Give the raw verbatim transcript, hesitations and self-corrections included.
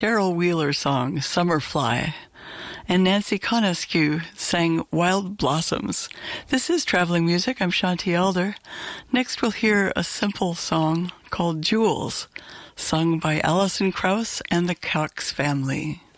Cheryl Wheeler song, Summerfly, and Nancy Conescu sang Wild Blossoms. This is Traveling Music. I'm Shanti Elder. Next we'll hear a simple song called Jewels, sung by Alison Krauss and the Cox Family.